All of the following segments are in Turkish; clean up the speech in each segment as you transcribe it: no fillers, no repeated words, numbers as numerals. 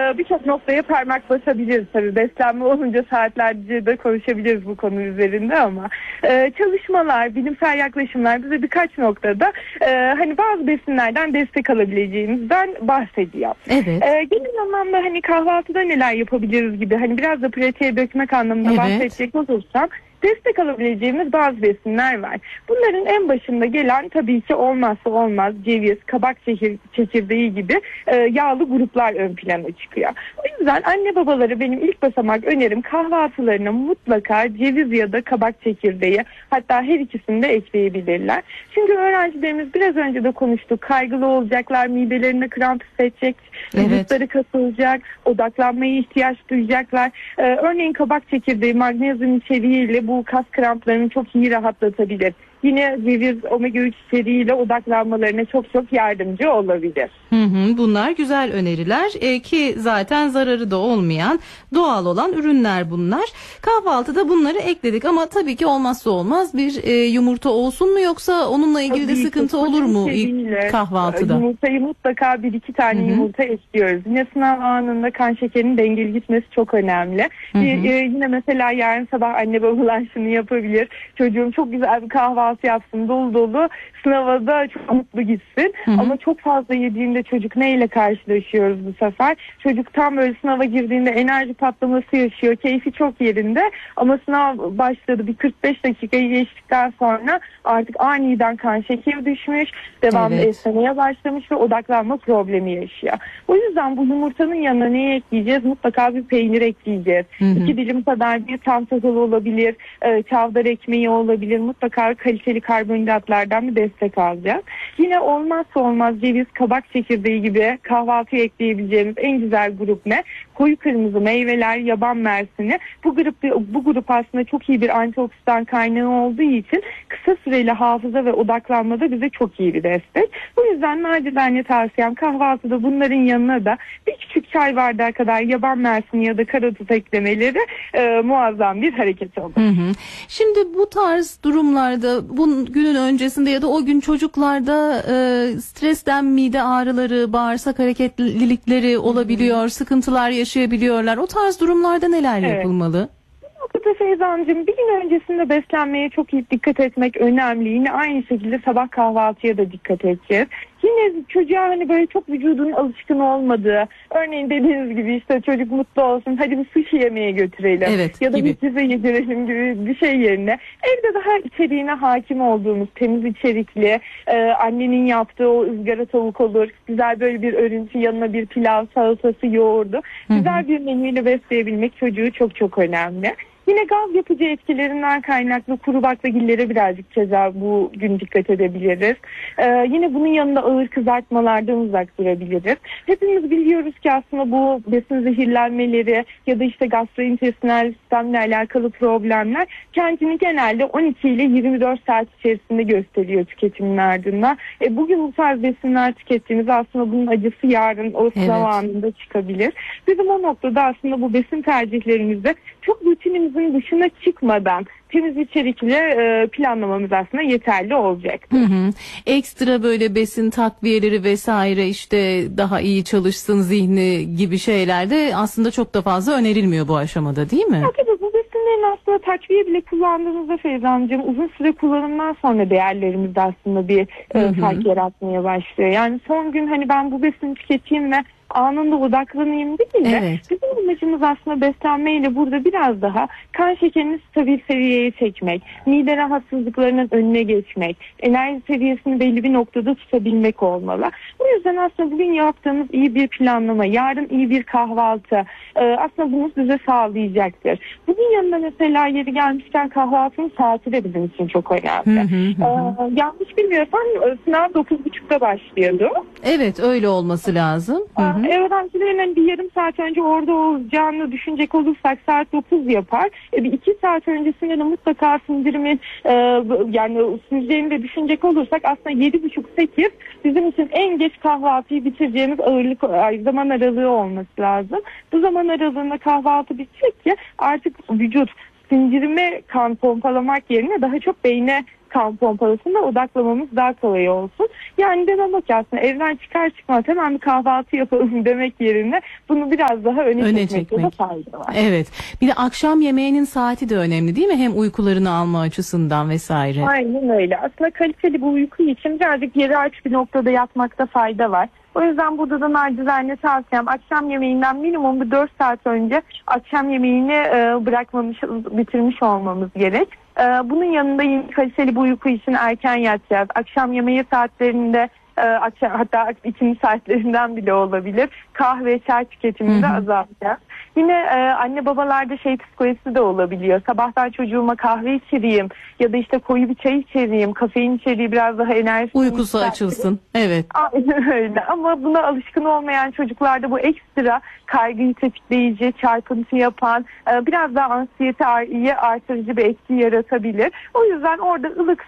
birçok noktaya parmak basabiliriz tabii. Beslenme olunca saatlerce de konuşabiliriz bu konu üzerinde ama çalışmalar, bilimsel yaklaşımlar bize birkaç noktada hani bazı besinlerden destek alabileceğimizden bahsediyor. Evet. Genel anlamda hani kahvaltıda neler yapabiliriz gibi hani biraz da pratiğe dökmek anlamında bahsedecek olursam destek alabileceğimiz bazı besinler var. Bunların en başında gelen tabii ki olmazsa olmaz ceviz, kabak çekirdeği gibi yağlı gruplar ön plana çıkıyor. O yüzden anne babalara benim ilk basamak önerim kahvaltılarına mutlaka ceviz ya da kabak çekirdeği, hatta her ikisini de ekleyebilirler. Çünkü öğrencilerimiz biraz önce de konuştuk, kaygılı olacaklar, midelerine kramp hissedecek, vücutları kasılacak, odaklanmaya ihtiyaç duyacaklar. Örneğin kabak çekirdeği magnezyum içeriğiyle bu kas kramplarını çok iyi rahatlatabilir. Yine ceviz omega 3 içeriğiyle odaklanmalarına çok yardımcı olabilir. Bunlar güzel öneriler ki zaten zararı da olmayan doğal olan ürünler bunlar. Kahvaltıda bunları ekledik ama tabii ki olmazsa olmaz bir yumurta olsun mu, yoksa onunla ilgili de sıkıntı olur mu ilk kahvaltıda? Yumurtayı mutlaka 1-2 tane yumurta ekliyoruz. Yine sınav anında kan şekerinin dengeli gitmesi çok önemli. Yine mesela yarın sabah anne babalar şunu yapabilir. Çocuğum çok güzel bir kahvaltı yapsın, dolu dolu, sınava da çok mutlu gitsin. Ama çok fazla yediğinde çocuk neyle karşılaşıyoruz bu sefer? Çocuk tam böyle sınava girdiğinde enerji patlaması yaşıyor. Keyfi çok yerinde ama sınav başladı. Bir 45 dakikayı geçtikten sonra artık aniden kan şekeri düşmüş. Devamlı esnemeye başlamış ve odaklanma problemi yaşıyor. O yüzden bu yumurtanın yanına ne ekleyeceğiz? Mutlaka bir peynir ekleyeceğiz. 2 dilim kadar bir tam tahıllı olabilir. Çavdar ekmeği olabilir. Mutlaka kaliteli karbonhidratlardan bir destek alacağız. Yine olmazsa olmaz ceviz, kabak çekirdeği gibi kahvaltıya ekleyebileceğimiz en güzel grup ne? Koyu kırmızı meyveler, yaban mersini. Bu grup aslında çok iyi bir antioksidan kaynağı olduğu için kısa süreli hafıza ve odaklanmada bize çok iyi bir destek. Bu yüzden nacizane tavsiyem kahvaltıda bunların yanına da bir küçük çay bardağı kadar yaban mersini ya da karadut eklemeleri muazzam bir hareket olur. Şimdi bu tarz durumlarda günün öncesinde ya da o gün çocuklarda stresten mide ağrıları, bağırsak hareketlilikleri olabiliyor, sıkıntılar yaşayabiliyorlar. O tarz durumlarda neler yapılmalı? Feyzancığım, bir gün öncesinde beslenmeye çok iyi dikkat etmek önemli. Yine aynı şekilde sabah kahvaltıya da dikkat edeceğiz. Yine çocuğa hani böyle çok vücudun alışkın olmadığı, örneğin dediğiniz gibi işte çocuk mutlu olsun, hadi bir sushi yemeye götürelim ya da bir pizza yedirelim gibi bir şey yerine evde daha içeriğine hakim olduğumuz temiz içerikli, annenin yaptığı o ızgara tavuk olur, güzel böyle bir örüntü, yanına bir pilav, salatası, yoğurdu, güzel bir menüyle besleyebilmek çocuğu çok önemli. Yine gaz yapıcı etkilerinden kaynaklı kuru baklagillere birazcık keza bu gün dikkat edebiliriz. Yine bunun yanında ağır kızartmalardan uzak durabiliriz. Hepimiz biliyoruz ki aslında bu besin zehirlenmeleri ya da işte gastrointestinal sistemle alakalı problemler kendini genelde 12 ile 24 saat içerisinde gösteriyor tüketimin ardından. Bugün bu tarz besinler tükettiğimiz aslında bunun acısı yarın o sınav anında çıkabilir. Bizim o noktada aslında bu besin tercihlerimizde çok rutinimizin dışına çıkmadan temiz içerikli planlamamız aslında yeterli olacak. Ekstra böyle besin takviyeleri vesaire, işte daha iyi çalışsın zihni gibi şeyler de aslında çok da fazla önerilmiyor bu aşamada, değil mi? Tabii bu besinlerin aslında takviye bile kullandığımızda Feyzancığım uzun süre kullanımdan sonra değerlerimizde aslında bir fark yaratmaya başlıyor. Yani son gün hani ben bu besini tüketeyim ve anında odaklanayım değil de bizim amacımız aslında beslenmeyle burada biraz daha kan şekerini stabil seviyeye çekmek, mide rahatsızlıklarının önüne geçmek, enerji seviyesini belli bir noktada tutabilmek olmalı. Bu yüzden aslında bugün yaptığımız iyi bir planlama, yarın iyi bir kahvaltı aslında bunu bize sağlayacaktır. Bugün yanında mesela yeri gelmişken kahvaltının saati de bizim için çok önemli. Yanlış bilmiyorsam sınav 9.30'da başlıyordu. Evet, öyle olması lazım. Öğrencilerin bir yarım saat önce orada olacağını düşünecek olursak saat 9 yapar. Bir 2 saat öncesinde de mutlaka sindirimin yani süreceğini de düşünecek olursak aslında 7.30-8 bizim için en geç kahvaltıyı bitireceğimiz zaman aralığı olması lazım. Bu zaman aralığında kahvaltı bitecek ki artık vücut sindirime kan pompalamak yerine daha çok beyne kan pompalasında odaklamamız daha kolay olsun. Yani demek ki aslında evden çıkar çıkmaz hemen bir kahvaltı yapalım demek yerine bunu biraz daha öne çekmekte de fayda var. Evet. Bir de akşam yemeğinin saati de önemli değil mi? Hem uykularını alma açısından vesaire. Aynen öyle. Aslında kaliteli bir uyku için birazcık yeri aç bir noktada yatmakta fayda var. O yüzden burada da nacizane tavsiyem akşam yemeğinden minimum bir 4 saat önce akşam yemeğini bitirmiş olmamız gerek. Bunun yanında yine kaliteli bir uyku için erken yatacağız. Akşam yemeği saatlerinde hatta ikindi saatlerinden bile olabilir. Kahve, çay tüketimini de azaltacağız. Yine anne babalarda psikolojisi de olabiliyor. Sabahtan çocuğuma kahve içireyim ya da işte koyu bir çay içireyim, kafein içeriği biraz daha enerji. Uykusu açılsın. Evet. Aynen öyle. Ama buna alışkın olmayan çocuklarda bu ekstra kaygıyı tetikleyici, çarpıntı yapan, biraz daha anksiyeteyi artırıcı bir etki yaratabilir. O yüzden orada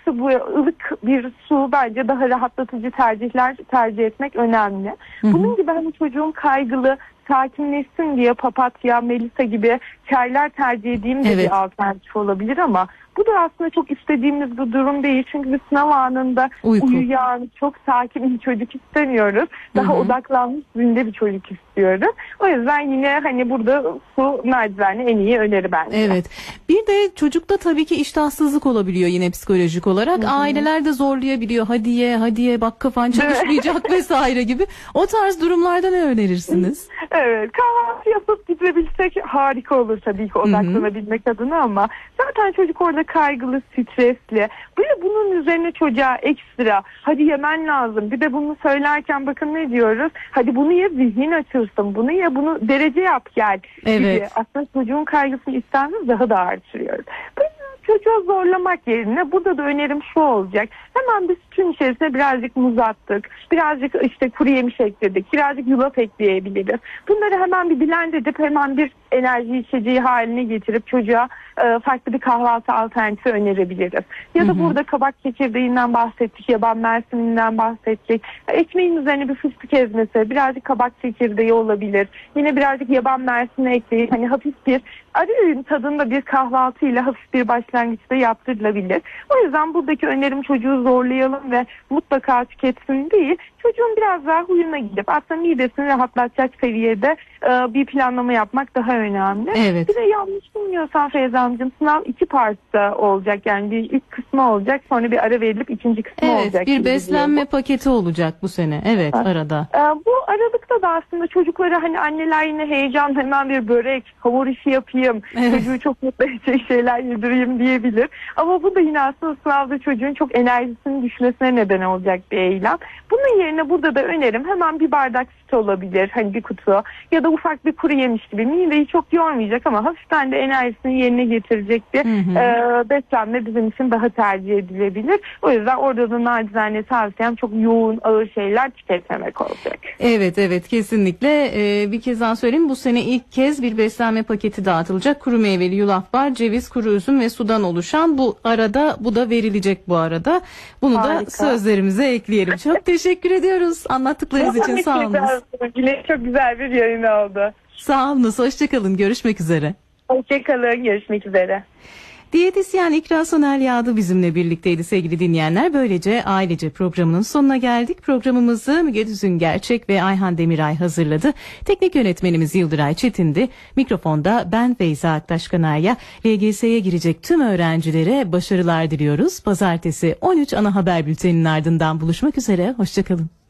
ılık bir su bence daha rahatlatıcı tercihler tercih etmek önemli. Bunun gibi hani çocuğun kaygılı, sakinleşsin diye papatya, melisa gibi çaylar tercih edeyim de bir alternatif olabilir ama bu da aslında çok istediğimiz bir durum değil. Çünkü bir sınav anında uyuyan, çok sakin bir çocuk istemiyoruz. Daha odaklanmış zinde bir çocuk istiyoruz. O yüzden yine hani burada su nacizane en iyi öneri bence. Evet. Bir de çocukta tabii ki iştahsızlık olabiliyor yine psikolojik olarak. Aileler de zorlayabiliyor. Hadi ye bak kafan çalışmayacak vesaire gibi. O tarz durumlarda ne önerirsiniz? Evet. Kahvaltı yapıp gidebilsek harika olur tabii ki odaklanabilmek adına ama zaten çocuk orada kaygılı, stresli. Bunun üzerine çocuğa ekstra hadi yemen lazım. Bir de bunu söylerken bakın ne diyoruz? Hadi bunu ye, zihnin açılsın. Bunu ye, bunu derece yap gel. Gibi. Aslında çocuğun kaygısını istemez daha da artırıyoruz. Çocuğa zorlamak yerine burada da önerim şu olacak. Hemen bir sütün içerisine birazcık muz attık. Birazcık işte kuru yemiş ekledik. Birazcık yulaf ekleyebiliriz. Bunları hemen bir blend edip hemen bir enerji içeceği haline getirip çocuğa farklı bir kahvaltı alternatifi önerebiliriz. Ya da burada kabak çekirdeğinden bahsettik, yaban mersininden bahsettik. Ekmeğin üzerine bir fıstık ezmesi, birazcık kabak çekirdeği olabilir. Yine birazcık yaban mersini ekleyip hani hafif bir arı öğün tadında bir kahvaltıyla hafif bir başlangıçta yaptırılabilir. O yüzden buradaki önerim çocuğu zorlayalım ve mutlaka tüketsin değil. Çocuğun biraz daha huyuna gidip aslında midesini rahatlatacak seviyede bir planlama yapmak daha önemli. Evet. Bir de yanlış bilmiyorsam Feyza Hanımcığım sınav 2 partta olacak. Yani bir ilk kısmı olacak sonra bir ara verilip ikinci kısmı olacak. Evet, bir beslenme paketi olacak bu sene. Evet, arada. Bu aralıkta da aslında çocuklara hani anneler yine heyecan hemen bir börek, hamur işi yapayım, çocuğu çok mutlu edecek şeyler yedireyim diyebilir. Ama bu da yine aslında sınavda çocuğun çok enerjisinin düşmesine neden olacak bir eylem. Bunun yerine burada da önerim hemen bir bardak süt olabilir. Hani bir kutu ya da ufak bir kuru yemiş gibi. Mideyi çok yormayacak ama hafiften de enerjisini yerine getirecek bir beslenme bizim için daha tercih edilebilir. O yüzden orada da nacizane tavsiyem çok yoğun ağır şeyler tüketmemek olacak. Evet kesinlikle. Bir kez daha söyleyeyim, bu sene ilk kez bir beslenme paketi dağıtılacak. Kuru meyveli yulaf var, ceviz, kuru üzüm ve sudan oluşan. Bu da verilecek bu arada. Bunu da sözlerimize ekleyelim. Çok teşekkür ediyoruz anlattıklarınız için, sağ olun. Yine çok güzel bir yayın oldu. Sağ olun, hoşçakalın, görüşmek üzere. Hoşçakalın, görüşmek üzere. Diyetisyen İkra Soner Yağdı bizimle birlikteydi sevgili dinleyenler. Böylece Ailece programının sonuna geldik. Programımızı Müge Düzün Gerçek ve Ayhan Demiray hazırladı. Teknik yönetmenimiz Yıldıray Çetin'di. Mikrofonda ben Feyza Aktaşkanarya. LGS'ye girecek tüm öğrencilere başarılar diliyoruz. Pazartesi 13 ana haber bülteninin ardından buluşmak üzere. Hoşçakalın.